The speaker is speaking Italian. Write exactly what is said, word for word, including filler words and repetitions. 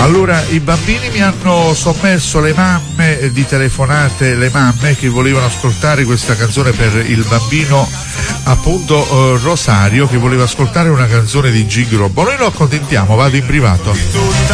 Allora, i bambini mi hanno sommerso le mamme di telefonate, le mamme che volevano ascoltare questa canzone per il bambino, appunto eh, Rosario, che voleva ascoltare una canzone di Gigrobbo. Noi lo accontentiamo, vado in privato.